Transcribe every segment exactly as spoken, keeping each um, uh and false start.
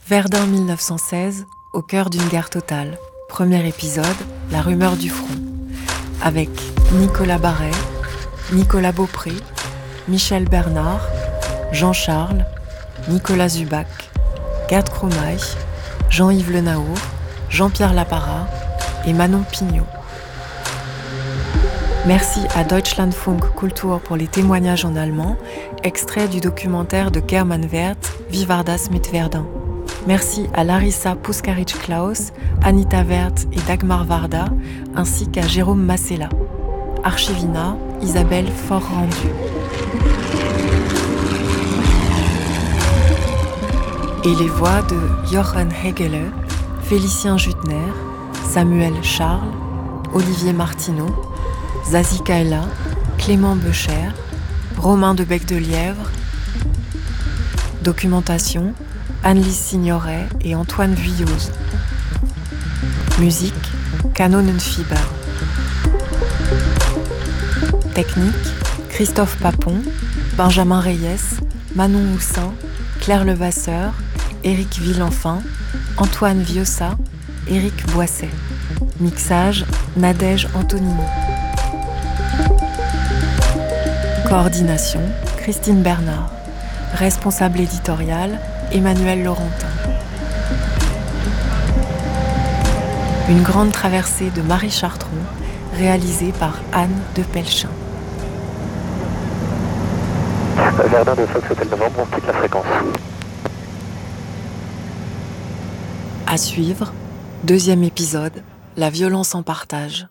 Verdun mille neuf cent seize, au cœur d'une guerre totale. Premier épisode, la rumeur du front. Avec Nicolas Barret, Nicolas Beaupré, Michel Bernard, Jean Charles, Nicolas Zubac, Gerd Kromaich, Jean-Yves Le Naour, Jean-Pierre Lapara et Manon Pignot. Merci à Deutschlandfunk Kultur pour les témoignages en allemand, extraits du documentaire de German Werth, Wie war das mit Verdun. Merci à Larissa Puskaric-Klaus, Anita Werth et Dagmar Varda, ainsi qu'à Jérôme Massella. Archivina, Isabelle Fort-Rendu. Et les voix de Jochen Hegele, Félicien Jutner, Samuel Charles, Olivier Martineau, Zazie Kaila, Clément Becher, Romain de Bec-de-Lièvre. Documentation, Anne-Lise Signoret et Antoine Vuilloz. Musique, Kanonenfieber. Technique, Christophe Papon, Benjamin Reyes, Manon Houssin, Claire Levasseur, Éric Villenfin, Antoine Viossa, Éric Boisset. Mixage, Nadège Antonini. Coordination, Christine Bernard. Responsable éditorial, Emmanuel Laurentin. Une grande traversée de Marie Chartron, réalisée par Anne de Pelchin. Verdun de Fox Hotel Novembre, on quitte la fréquence. À suivre, deuxième épisode, la violence en partage.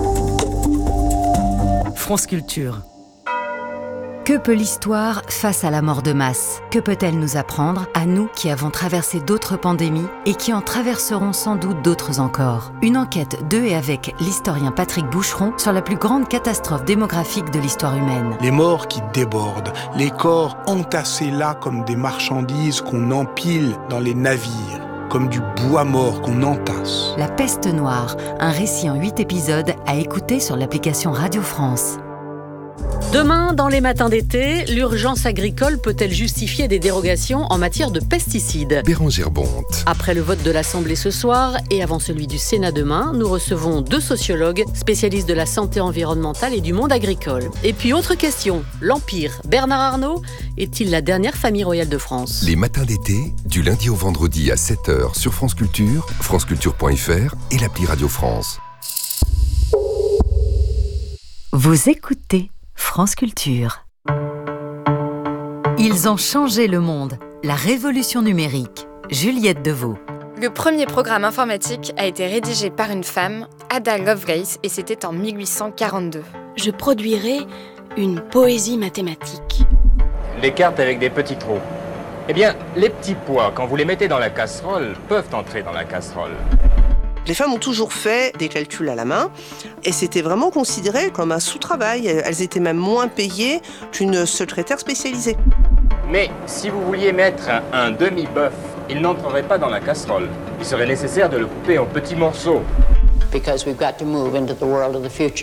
France Culture. Que peut l'histoire face à la mort de masse ? Que peut-elle nous apprendre, à nous qui avons traversé d'autres pandémies et qui en traverseront sans doute d'autres encore ? Une enquête de et avec l'historien Patrick Boucheron sur la plus grande catastrophe démographique de l'histoire humaine. Les morts qui débordent, les corps entassés là comme des marchandises qu'on empile dans les navires, comme du bois mort qu'on entasse. La peste noire, un récit en huit épisodes à écouter sur l'application Radio France. Demain, dans les matins d'été, l'urgence agricole peut-elle justifier des dérogations en matière de pesticides ? Bérangère Bonte. Après le vote de l'Assemblée ce soir et avant celui du Sénat demain, nous recevons deux sociologues spécialistes de la santé environnementale et du monde agricole. Et puis autre question, l'Empire, Bernard Arnault, est-il la dernière famille royale de France ? Les matins d'été, du lundi au vendredi à sept heures sur France Culture, franceculture point f r et l'appli Radio France. Vous écoutez France Culture. Ils ont changé le monde. La révolution numérique. Juliette Deveau. Le premier programme informatique a été rédigé par une femme, Ada Lovelace, et c'était en mille huit cent quarante-deux. Je produirai une poésie mathématique. Les cartes avec des petits trous. Eh bien, les petits pois, quand vous les mettez dans la casserole, peuvent entrer dans la casserole. Les femmes ont toujours fait des calculs à la main et c'était vraiment considéré comme un sous-travail. Elles étaient même moins payées qu'une secrétaire spécialisée. Mais si vous vouliez mettre un, un demi-bœuf, il n'entrerait pas dans la casserole. Il serait nécessaire de le couper en petits morceaux. Because we've got to move into the world of the future.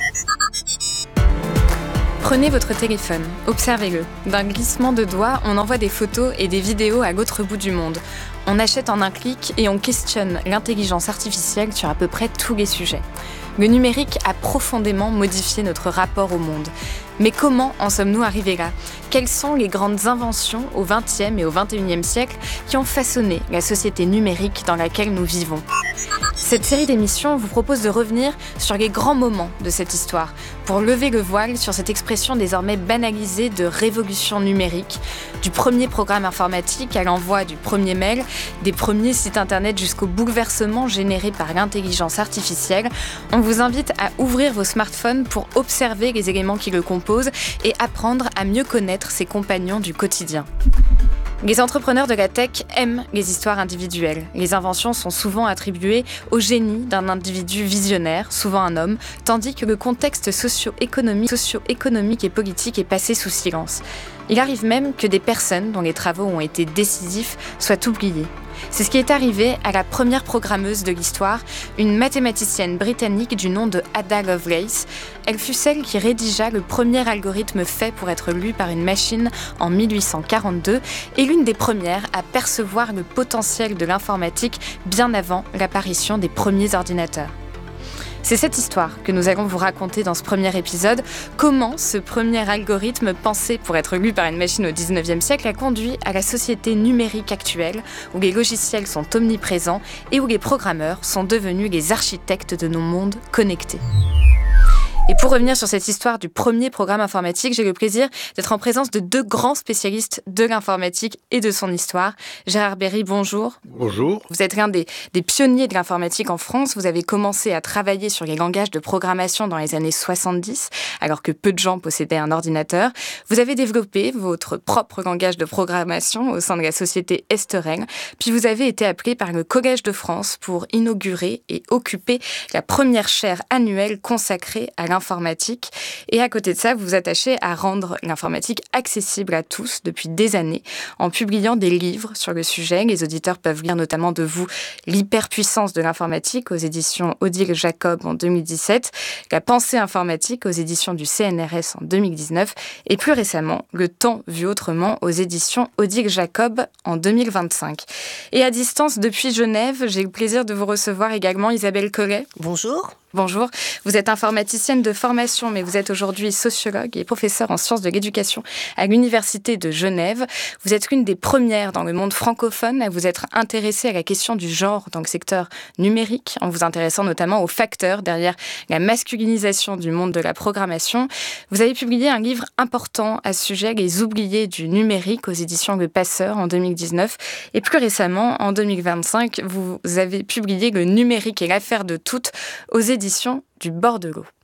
Prenez votre téléphone, observez-le. D'un glissement de doigts, on envoie des photos et des vidéos à l'autre bout du monde. On achète en un clic et on questionne l'intelligence artificielle sur à peu près tous les sujets. Le numérique a profondément modifié notre rapport au monde. Mais comment en sommes-nous arrivés là ? Quelles sont les grandes inventions au vingtième et au vingt et unième siècle qui ont façonné la société numérique dans laquelle nous vivons ? Cette série d'émissions vous propose de revenir sur les grands moments de cette histoire, pour lever le voile sur cette expression désormais banalisée de révolution numérique, du premier programme informatique à l'envoi du premier mail, des premiers sites internet jusqu'au bouleversement généré par l'intelligence artificielle. On vous invite à ouvrir vos smartphones pour observer les éléments qui le composent et apprendre à mieux connaître ses compagnons du quotidien. Les entrepreneurs de la tech aiment les histoires individuelles. Les inventions sont souvent attribuées au génie d'un individu visionnaire, souvent un homme, tandis que le contexte socio-économique, socio-économique et politique est passé sous silence. Il arrive même que des personnes dont les travaux ont été décisifs soient oubliées. C'est ce qui est arrivé à la première programmeuse de l'histoire, une mathématicienne britannique du nom de Ada Lovelace. Elle fut celle qui rédigea le premier algorithme fait pour être lu par une machine en mille huit cent quarante-deux et l'une des premières à percevoir le potentiel de l'informatique bien avant l'apparition des premiers ordinateurs. C'est cette histoire que nous allons vous raconter dans ce premier épisode. Comment ce premier algorithme pensé pour être lu par une machine au dix-neuvième siècle a conduit à la société numérique actuelle, où les logiciels sont omniprésents et où les programmeurs sont devenus les architectes de nos mondes connectés. Et pour revenir sur cette histoire du premier programme informatique, j'ai le plaisir d'être en présence de deux grands spécialistes de l'informatique et de son histoire. Gérard Berry, bonjour. Bonjour. Vous êtes l'un des, des pionniers de l'informatique en France. Vous avez commencé à travailler sur les langages de programmation dans les années soixante-dix, alors que peu de gens possédaient un ordinateur. Vous avez développé votre propre langage de programmation au sein de la société Esterel. Puis vous avez été appelé par le Collège de France pour inaugurer et occuper la première chaire annuelle consacrée à l'informatique. Et à côté de ça, vous vous attachez à rendre l'informatique accessible à tous depuis des années en publiant des livres sur le sujet. Les auditeurs peuvent lire notamment de vous L'hyperpuissance de l'informatique aux éditions Odile Jacob en deux mille dix-sept, La pensée informatique aux éditions du C N R S en deux mille dix-neuf et plus récemment Le temps vu autrement aux éditions Odile Jacob en deux mille vingt-cinq. Et à distance depuis Genève, j'ai le plaisir de vous recevoir également Isabelle Collet. Bonjour. Bonjour, vous êtes informaticienne de formation, mais vous êtes aujourd'hui sociologue et professeure en sciences de l'éducation à l'Université de Genève. Vous êtes l'une des premières dans le monde francophone à vous être intéressée à la question du genre dans le secteur numérique, en vous intéressant notamment aux facteurs derrière la masculinisation du monde de la programmation. Vous avez publié un livre important à ce sujet, Les oubliés du numérique, aux éditions Le Passeur en deux mille dix-neuf. Et plus récemment, en deux mille vingt-cinq, vous avez publié Le numérique et l'affaire de toutes aux éditions du bord de l'eau.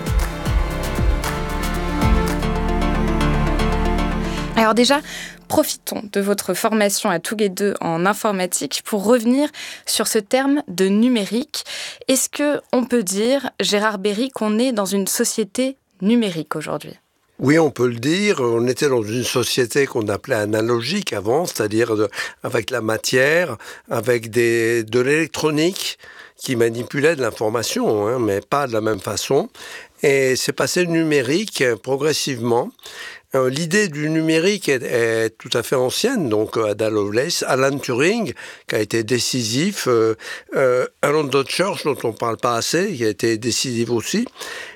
Alors déjà, profitons de votre formation à tous les deux en informatique pour revenir sur ce terme de numérique. Est-ce qu'on peut dire, Gérard Berry, qu'on est dans une société numérique aujourd'hui ? Oui, on peut le dire. On était dans une société qu'on appelait analogique avant, c'est-à-dire de, avec la matière, avec des, de l'électronique, qui manipulait de l'information, hein, mais pas de la même façon. Et c'est passé numérique progressivement. Euh, l'idée du numérique est, est tout à fait ancienne, donc Ada Lovelace, Alan Turing, qui a été décisif, euh, euh, Alan Church, dont on ne parle pas assez, qui a été décisif aussi.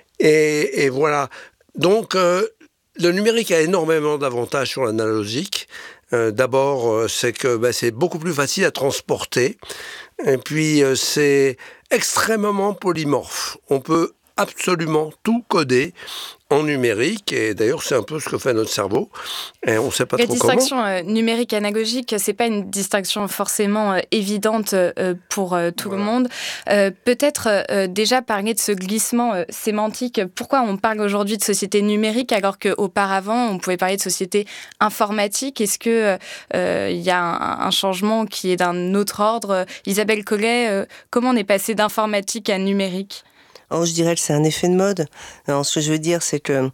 Et, et voilà. Donc, euh, le numérique a énormément d'avantages sur l'analogique. Euh, d'abord, euh, c'est que ben, c'est beaucoup plus facile à transporter. Et puis, euh, c'est extrêmement polymorphe. On peut absolument tout coder en numérique, et d'ailleurs c'est un peu ce que fait notre cerveau, et on ne sait pas la trop comment. La distinction euh, numérique-analogique, c'est pas une distinction forcément euh, évidente euh, pour euh, tout voilà. le monde. Euh, peut-être euh, déjà parler de ce glissement euh, sémantique. Pourquoi on parle aujourd'hui de société numérique alors qu'auparavant on pouvait parler de société informatique ? Est-ce qu'il euh, y a un, un changement qui est d'un autre ordre ? Isabelle Collet, euh, comment on est passé d'informatique à numérique ? Alors, je dirais que c'est un effet de mode. Alors, ce que je veux dire, c'est que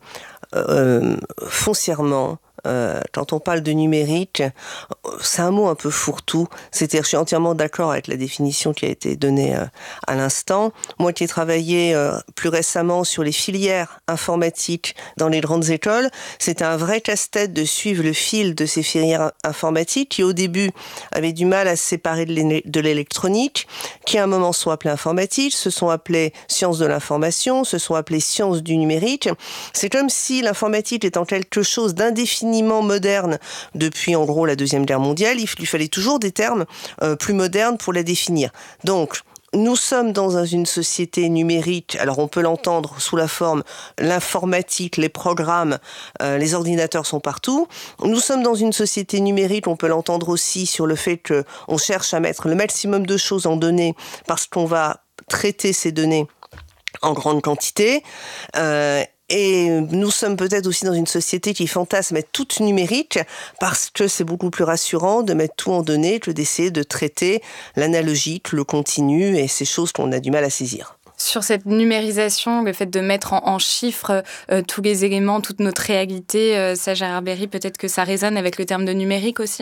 euh, foncièrement, euh, quand on parle de numérique, c'est un mot un peu fourre-tout. C'est-à-dire, je suis entièrement d'accord avec la définition qui a été donnée euh, à l'instant. Moi qui ai travaillé euh, plus récemment sur les filières informatiques dans les grandes écoles, c'était un vrai casse-tête de suivre le fil de ces filières informatiques qui, au début, avaient du mal à se séparer de l'électronique, qui à un moment sont appelées informatiques, se sont appelées sciences de l'information, se sont appelées sciences du numérique. C'est comme si l'informatique étant quelque chose d'indéfiniment moderne depuis en gros la Deuxième Guerre mondiale, il lui fallait toujours des termes euh, plus modernes pour la définir. Donc, nous sommes dans une société numérique, alors on peut l'entendre sous la forme l'informatique, les programmes, euh, les ordinateurs sont partout. Nous sommes dans une société numérique, on peut l'entendre aussi sur le fait qu'on cherche à mettre le maximum de choses en données parce qu'on va traiter ces données en grande quantité. Euh, Et nous sommes peut-être aussi dans une société qui fantasme être toute numérique parce que c'est beaucoup plus rassurant de mettre tout en données que d'essayer de traiter l'analogique, le continu et ces choses qu'on a du mal à saisir. Sur cette numérisation, le fait de mettre en, en chiffres euh, tous les éléments, toute notre réalité, euh, ça, Gérard Berry, peut-être que ça résonne avec le terme de numérique aussi ?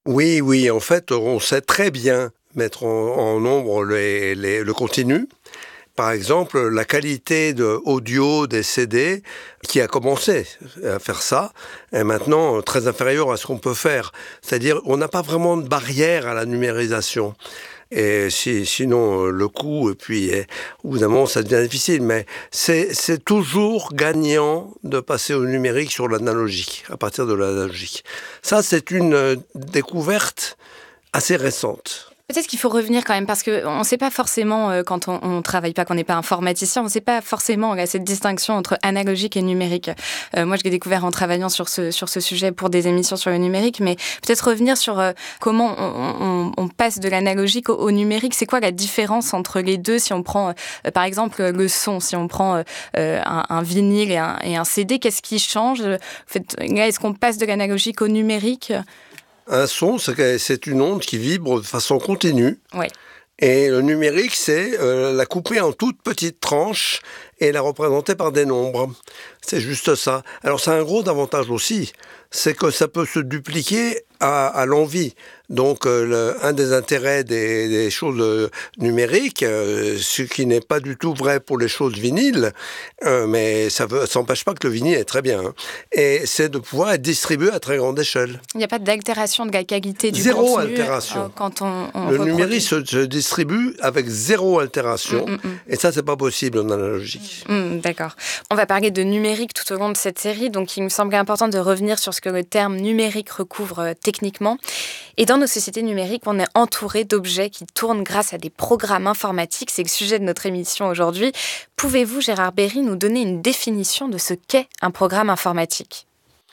Oui, oui, en fait, on sait très bien mettre en, en nombre les, les, le continu. Par exemple, la qualité de audio des C D, qui a commencé à faire ça, est maintenant très inférieure à ce qu'on peut faire. C'est-à-dire, on n'a pas vraiment de barrière à la numérisation. Et si, sinon, le coût, et puis, et, au bout d'un moment, ça devient difficile. Mais c'est, c'est toujours gagnant de passer au numérique sur l'analogique, à partir de l'analogique. Ça, c'est une découverte assez récente. Peut-être qu'il faut revenir quand même, parce qu'on ne sait pas forcément, euh, quand on ne travaille pas, qu'on n'est pas un informaticien, on ne sait pas forcément là, cette distinction entre analogique et numérique. Euh, moi, je l'ai découvert en travaillant sur ce, sur ce sujet pour des émissions sur le numérique, mais peut-être revenir sur euh, comment on, on, on passe de l'analogique au, au numérique. C'est quoi la différence entre les deux si on prend, euh, par exemple, le son, si on prend euh, un, un vinyle et un, et un C D, qu'est-ce qui change ? En fait, là, est-ce qu'on passe de l'analogique au numérique ? Un son, c'est une onde qui vibre de façon continue. Ouais. Et le numérique, c'est euh, la couper en toutes petites tranches et la représenter par des nombres. C'est juste ça. Alors, c'est un gros avantage aussi, c'est que ça peut se dupliquer à, à l'envi. Donc, euh, le, un des intérêts des, des choses euh, numériques, euh, ce qui n'est pas du tout vrai pour les choses vinyles, euh, mais ça ne s'empêche pas que le vinyle est très bien, hein, et c'est de pouvoir être distribué à très grande échelle. Il n'y a pas d'altération de la qualité du zéro contenu. Altération. Euh, quand on, on le reproduit. numérique se, se distribue avec zéro altération, mmh, mmh, mmh. et ça, c'est pas possible en analogique. Mmh, d'accord. On va parler de numérique tout au long de cette série, donc il me semblait important de revenir sur ce que le terme numérique recouvre euh, techniquement. Et dans nos sociétés numériques, on est entouré d'objets qui tournent grâce à des programmes informatiques. C'est le sujet de notre émission aujourd'hui. Pouvez-vous, Gérard Berry, nous donner une définition de ce qu'est un programme informatique ?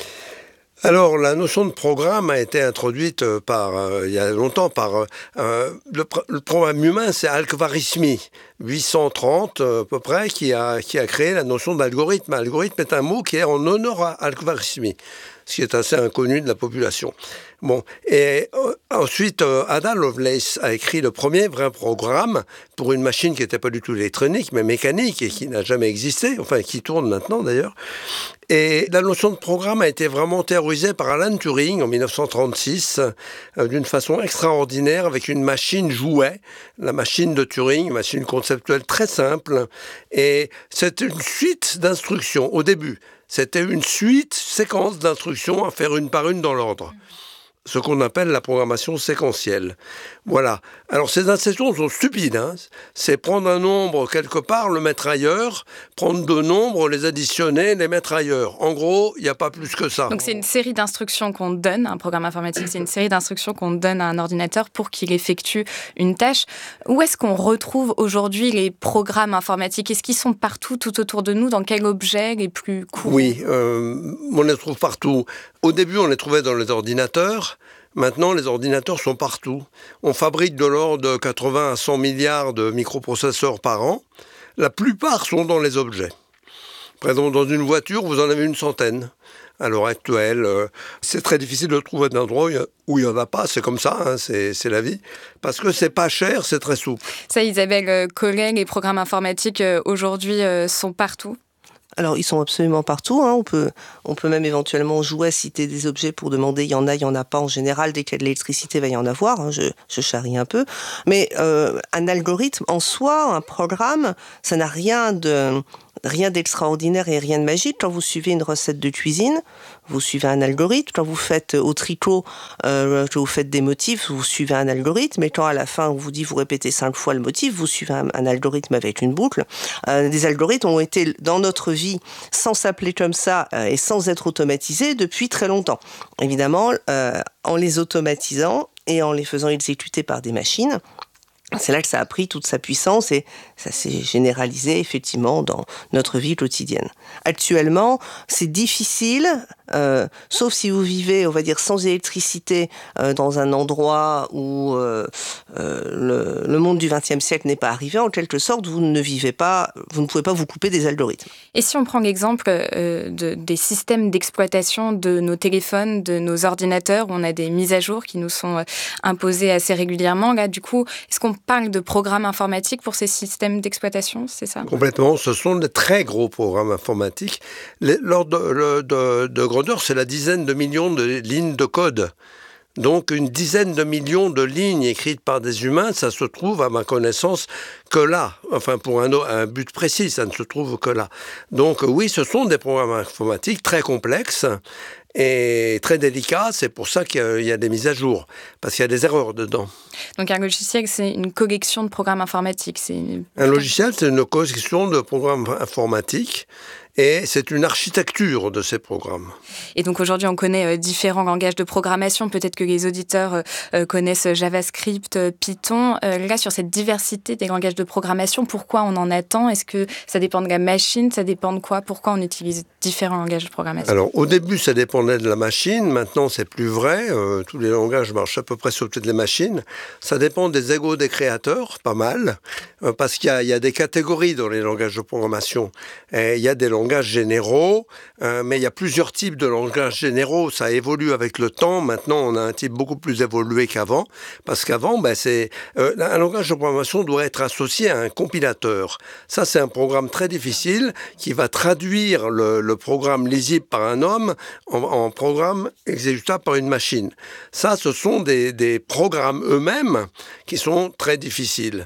Alors, la notion de programme a été introduite par, euh, il y a longtemps par euh, le, le programme humain, c'est Al-Khwarizmi, huit cent trente à peu près, qui a, qui a créé la notion d'algorithme. Algorithme est un mot qui est en honneur à Al-Khwarizmi, ce qui est assez inconnu de la population. Bon, et euh, ensuite, euh, Ada Lovelace a écrit le premier vrai programme pour une machine qui n'était pas du tout électronique, mais mécanique, et qui n'a jamais existé, enfin qui tourne maintenant d'ailleurs. Et la notion de programme a été vraiment théorisée par Alan Turing en dix-neuf cent trente-six, euh, d'une façon extraordinaire, avec une machine jouet, la machine de Turing, une machine conceptuelle très simple, et c'est une suite d'instructions au début. C'était une suite, séquence d'instructions à faire une par une dans l'ordre. Ce qu'on appelle la programmation séquentielle. Voilà. Alors, ces instructions sont stupides, hein. C'est prendre un nombre quelque part, le mettre ailleurs, prendre deux nombres, les additionner, les mettre ailleurs. En gros, il n'y a pas plus que ça. Donc, c'est une série d'instructions qu'on donne, un programme informatique, c'est une série d'instructions qu'on donne à un ordinateur pour qu'il effectue une tâche. Où est-ce qu'on retrouve aujourd'hui les programmes informatiques ? Est-ce qu'ils sont partout, tout autour de nous ? Dans quel objet les plus courants ? Oui, euh, on les trouve partout. Au début, on les trouvait dans les ordinateurs. Maintenant, les ordinateurs sont partout. On fabrique de l'ordre de quatre-vingts à cent milliards de microprocesseurs par an. La plupart sont dans les objets. Par exemple, dans une voiture, vous en avez une centaine. À l'heure actuelle, euh, c'est très difficile de trouver un endroit où il n'y en a pas. C'est comme ça, hein, c'est, c'est la vie. Parce que c'est pas cher, c'est très souple. Ça, Isabelle Collet, les programmes informatiques euh, aujourd'hui euh, sont partout ? Alors, ils sont absolument partout. Hein. On peut, on peut même éventuellement jouer à citer des objets pour demander il y en a, il y en a pas. En général, dès qu'il y a de l'électricité, il va y en avoir. Hein. Je, je charrie un peu. Mais euh, un algorithme en soi, un programme, ça n'a rien de... rien d'extraordinaire et rien de magique. Quand vous suivez une recette de cuisine, vous suivez un algorithme. Quand vous faites au tricot, euh, quand vous faites des motifs, vous suivez un algorithme. Et quand à la fin, on vous dit vous répétez cinq fois le motif, vous suivez un, un algorithme avec une boucle. Euh, des algorithmes ont été dans notre vie sans s'appeler comme ça euh, et sans être automatisés depuis très longtemps. Évidemment, euh, en les automatisant et en les faisant exécuter par des machines, c'est là que ça a pris toute sa puissance et ça s'est généralisé effectivement dans notre vie quotidienne. Actuellement, c'est difficile, euh, sauf si vous vivez, on va dire, sans électricité euh, dans un endroit où euh, euh, le, le monde du vingtième siècle n'est pas arrivé. En quelque sorte, vous ne vivez pas, vous ne pouvez pas vous couper des algorithmes. Et si on prend l'exemple euh, de, des systèmes d'exploitation de nos téléphones, de nos ordinateurs, où on a des mises à jour qui nous sont euh, imposées assez régulièrement, là, du coup, est-ce qu'on parle de programmes informatiques pour ces systèmes d'exploitation, c'est ça ? Complètement, ce sont de très gros programmes informatiques. L'ordre de, de, de grandeur, c'est la dizaine de millions de lignes de code. Donc une dizaine de millions de lignes écrites par des humains, ça se trouve, à ma connaissance, que là. Enfin, pour un, un but précis, ça ne se trouve que là. Donc oui, ce sont des programmes informatiques très complexes et très délicats. C'est pour ça qu'il y a des mises à jour, parce qu'il y a des erreurs dedans. Donc un logiciel, c'est une collection de programmes informatiques. C'est une... Un logiciel, c'est une collection de programmes informatiques. Et c'est une architecture de ces programmes. Et donc aujourd'hui, on connaît euh, différents langages de programmation. Peut-être que les auditeurs euh, connaissent JavaScript, euh, Python. Euh, là, sur cette diversité des langages de programmation, pourquoi on en attend ? Est-ce que ça dépend de la machine ? Ça dépend de quoi ? Pourquoi on utilise différents langages de programmation ? Alors, au début, ça dépendait de la machine. Maintenant, c'est plus vrai. Euh, tous les langages marchent à peu près sur toutes les machines. Ça dépend des égos des créateurs, pas mal. Euh, parce qu'il y a, il y a des catégories dans les langages de programmation. Et il y a des langages généraux, euh, mais il y a plusieurs types de langages généraux. Ça évolue avec le temps. Maintenant, on a un type beaucoup plus évolué qu'avant, parce qu'avant, ben, c'est euh, un langage de programmation doit être associé à un compilateur. Ça, c'est un programme très difficile qui va traduire le, le programme lisible par un homme en, en programme exécutable par une machine. Ça, ce sont des, des programmes eux-mêmes qui sont très difficiles.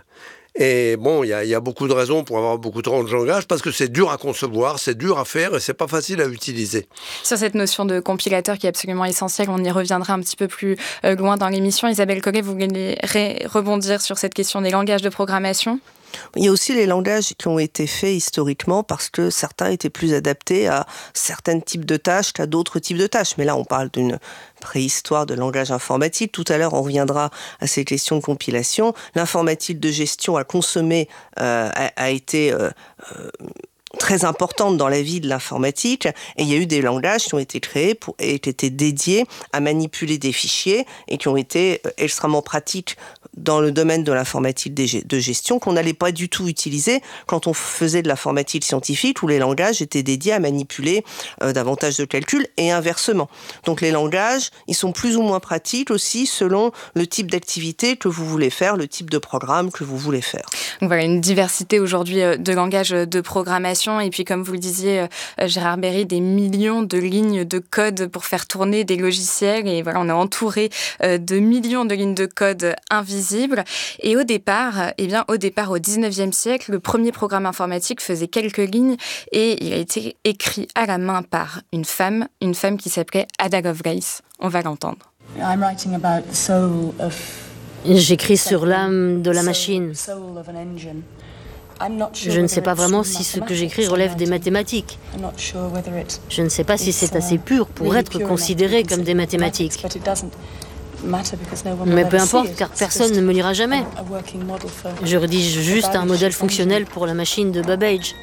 Et bon, il y, y a beaucoup de raisons pour avoir beaucoup de langage, parce que c'est dur à concevoir, c'est dur à faire et c'est pas facile à utiliser. Sur cette notion de compilateur qui est absolument essentielle, on y reviendra un petit peu plus euh, loin dans l'émission. Isabelle Collet, vous voulez ré- rebondir sur cette question des langages de programmation ? Il y a aussi les langages qui ont été faits historiquement parce que certains étaient plus adaptés à certains types de tâches qu'à d'autres types de tâches. Mais là, on parle d'une préhistoire de langage informatique. Tout à l'heure, on reviendra à ces questions de compilation. L'informatique de gestion à consommer euh, a, a été... Euh, euh, très importante dans la vie de l'informatique, et il y a eu des langages qui ont été créés pour, et qui étaient dédiés à manipuler des fichiers et qui ont été extrêmement pratiques dans le domaine de l'informatique de gestion, qu'on n'allait pas du tout utiliser quand on faisait de l'informatique scientifique, où les langages étaient dédiés à manipuler euh, davantage de calculs, et inversement. Donc les langages, ils sont plus ou moins pratiques aussi selon le type d'activité que vous voulez faire, le type de programme que vous voulez faire. Donc voilà, une diversité aujourd'hui de langages de programmation. Et puis, comme vous le disiez, euh, Gérard Berry, des millions de lignes de code pour faire tourner des logiciels. Et voilà, on est entouré euh, de millions de lignes de code invisibles. Et au départ, eh bien, au départ, au dix-neuvième siècle, le premier programme informatique faisait quelques lignes et il a été écrit à la main par une femme, une femme qui s'appelait Ada Lovelace. On va l'entendre. I'm writing about the soul of... J'écris sur l'âme de la machine. Je ne sais pas vraiment si ce que j'écris relève des mathématiques. Je ne sais pas si c'est assez pur pour être considéré comme des mathématiques. Mais peu importe, car personne ne me lira jamais. Je rédige juste un modèle fonctionnel pour la machine de Babbage.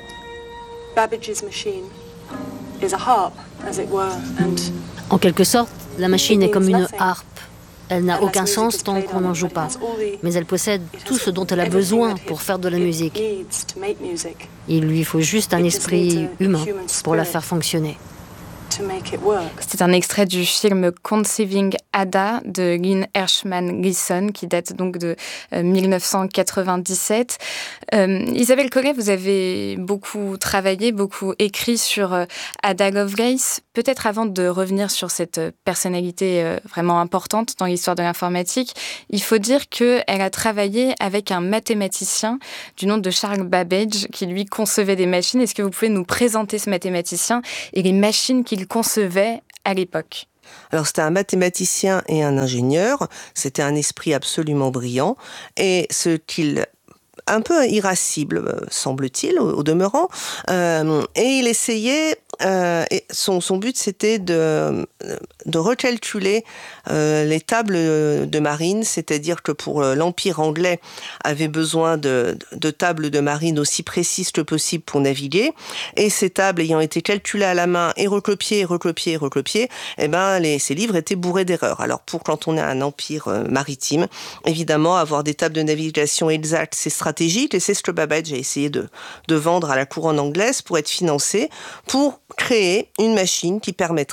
En quelque sorte, la machine est comme une harpe. Elle n'a aucun sens tant qu'on n'en joue pas, mais elle possède tout ce dont elle a besoin pour faire de la musique. Il lui faut juste un esprit humain pour la faire fonctionner. C'est un extrait du film Conceiving Ada de Lynn Hershman Gleason qui date donc de euh, dix-neuf cent quatre-vingt-dix-sept. Euh, Isabelle Collet, vous avez beaucoup travaillé, beaucoup écrit sur euh, Ada Lovelace. Peut-être avant de revenir sur cette personnalité euh, vraiment importante dans l'histoire de l'informatique, il faut dire qu'elle a travaillé avec un mathématicien du nom de Charles Babbage qui lui concevait des machines. Est-ce que vous pouvez nous présenter ce mathématicien et les machines qu'il concevait à l'époque? Alors c'était un mathématicien et un ingénieur, c'était un esprit absolument brillant, et ce qu'il... un peu irascible, semble-t-il, au, au demeurant, euh, et il essayait... Euh, et son, son but, c'était de, de recalculer euh, les tables de marine, c'est-à-dire que pour euh, l'Empire anglais avait besoin de, de tables de marine aussi précises que possible pour naviguer, et ces tables ayant été calculées à la main et recopiées, recopiées, recopiées, eh ben, les, ces livres étaient bourrés d'erreurs. Alors pour quand on a un empire euh, maritime, évidemment, avoir des tables de navigation exactes, c'est stratégique, et c'est ce que Babbage a essayé de, de vendre à la couronne anglaise pour être financé, pour créer une machine qui permettrait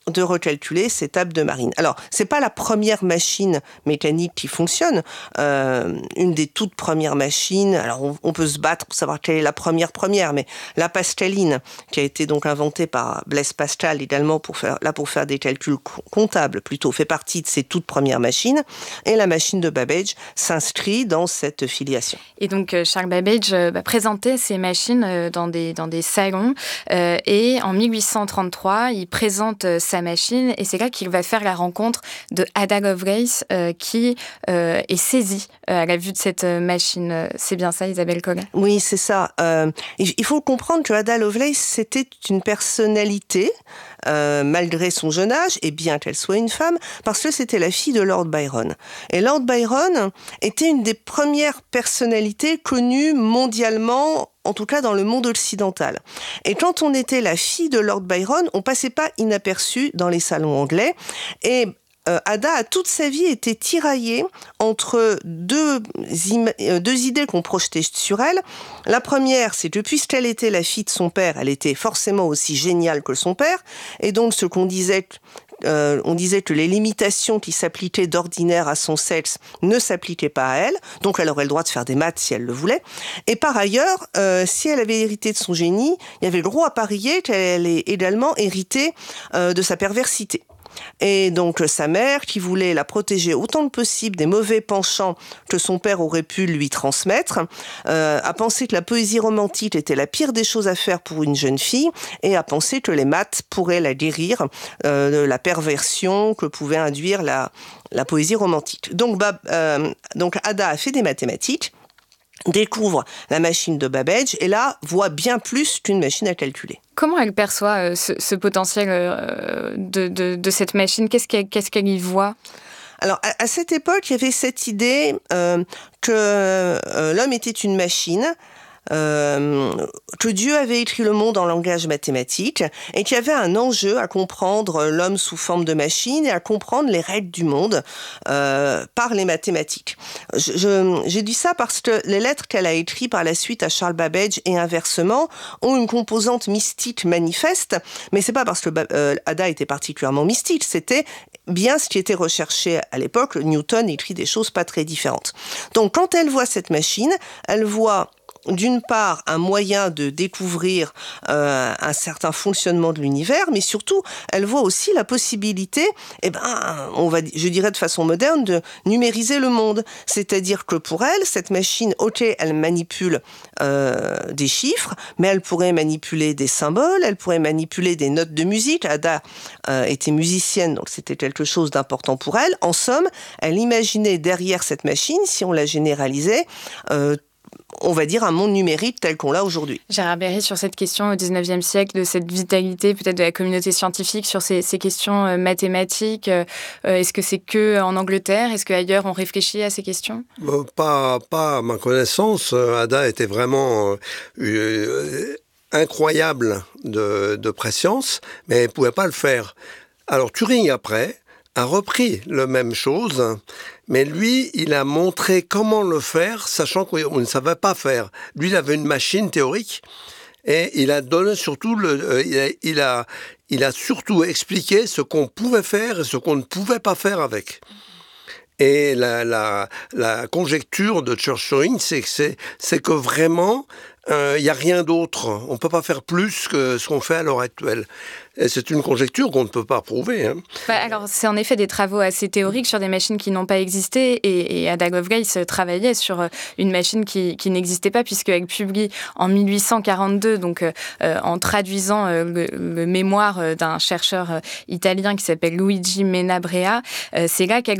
de recalculer ces tables de marine. Alors, c'est pas la première machine mécanique qui fonctionne. Euh, une des toutes premières machines, alors on, on peut se battre pour savoir quelle est la première première, mais la Pascaline, qui a été donc inventée par Blaise Pascal également pour faire, là pour faire des calculs comptables plutôt, fait partie de ces toutes premières machines. Et la machine de Babbage s'inscrit dans cette filiation. Et donc, Charles Babbage euh, bah, présentait ces machines euh, dans des, dans des salons. Euh, et en mille huit cent trente-trois, il présente euh, sa machine et c'est là qu'il va faire la rencontre de Ada Lovelace euh, qui euh, est saisie euh, à la vue de cette machine. C'est bien ça, Isabelle Collet ? Oui, c'est ça. Euh, il faut comprendre que Ada Lovelace, c'était une personnalité, euh, malgré son jeune âge, et bien qu'elle soit une femme, parce que c'était la fille de Lord Byron. Et Lord Byron était une des premières personnalités connues mondialement, en tout cas dans le monde occidental. Et quand on était la fille de Lord Byron, on passait pas inaperçu dans les salons anglais. Et euh, Ada a toute sa vie été tiraillée entre deux, im- deux idées qu'on projetait sur elle. La première, c'est que puisqu'elle était la fille de son père, elle était forcément aussi géniale que son père. Et donc ce qu'on disait... Euh, on disait que les limitations qui s'appliquaient d'ordinaire à son sexe ne s'appliquaient pas à elle, donc elle aurait le droit de faire des maths si elle le voulait. Et par ailleurs, euh, si elle avait hérité de son génie, il y avait le droit à parier qu'elle allait également hériter euh, de sa perversité. Et donc sa mère, qui voulait la protéger autant que possible des mauvais penchants que son père aurait pu lui transmettre, euh, a pensé que la poésie romantique était la pire des choses à faire pour une jeune fille et a pensé que les maths pourraient la guérir euh, de la perversion que pouvait induire la, la poésie romantique. Donc, bah, euh, donc Ada a fait des mathématiques, découvre la machine de Babbage et là voit bien plus qu'une machine à calculer. Comment elle perçoit euh, ce, ce potentiel euh, de, de, de cette machine ? Qu'est-ce qu'elle, qu'est-ce qu'elle y voit ? Alors, à, à cette époque, il y avait cette idée euh, que euh, l'homme était une machine, Euh, que Dieu avait écrit le monde en langage mathématique et qu'il y avait un enjeu à comprendre l'homme sous forme de machine et à comprendre les règles du monde euh, par les mathématiques. Je, je, j'ai dit ça parce que les lettres qu'elle a écrites par la suite à Charles Babbage et inversement ont une composante mystique manifeste, mais c'est pas parce que euh, Ada était particulièrement mystique, c'était bien ce qui était recherché à l'époque. Newton écrit des choses pas très différentes. Donc quand elle voit cette machine, elle voit d'une part un moyen de découvrir euh, un certain fonctionnement de l'univers, mais surtout elle voit aussi la possibilité, eh ben, on va, je dirais de façon moderne, de numériser le monde. C'est-à-dire que pour elle, cette machine, ok, elle manipule euh, des chiffres, mais elle pourrait manipuler des symboles, elle pourrait manipuler des notes de musique. Ada euh, était musicienne, donc c'était quelque chose d'important pour elle. En somme, elle imaginait derrière cette machine, si on la généralisait, euh, on va dire un monde numérique tel qu'on l'a aujourd'hui. Gérard Berry, sur cette question au dix-neuvième siècle, de cette vitalité peut-être de la communauté scientifique sur ces, ces questions euh, mathématiques, euh, est-ce que c'est que en Angleterre ? Est-ce qu'ailleurs on réfléchit à ces questions ? euh, pas, pas à ma connaissance. Ada était vraiment euh, incroyable de, de préscience, mais elle ne pouvait pas le faire. Alors Turing, après, a repris la même chose, mais lui, il a montré comment le faire, sachant qu'on ne savait pas faire. Lui, il avait une machine théorique, et il a donné surtout, le, euh, il, a, il, a, il a surtout expliqué ce qu'on pouvait faire et ce qu'on ne pouvait pas faire avec. Et la, la, la conjecture de Church-Turing, c'est que, c'est, c'est que vraiment, il euh, n'y a rien d'autre. On ne peut pas faire plus que ce qu'on fait à l'heure actuelle. Et c'est une conjecture qu'on ne peut pas prouver. Hein. Bah alors, c'est en effet des travaux assez théoriques sur des machines qui n'ont pas existé. Et, et Ada Lovelace travaillait sur une machine qui, qui n'existait pas, puisqu'elle publie en mille huit cent quarante-deux, donc euh, en traduisant euh, le, le mémoire d'un chercheur italien qui s'appelle Luigi Menabrea, euh, c'est là qu'elle